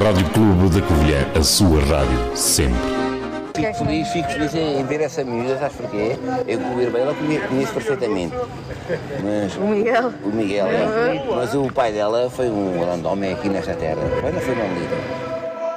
Rádio Clube da Covilhã, a sua rádio, sempre. Fico feliz em ver essa miúda, sabes porquê? Eu com o irmão, ela conheço perfeitamente. Mas, O Miguel? O Miguel, é. Mas o pai dela foi um grande homem aqui nesta terra. Olha, foi uma líder.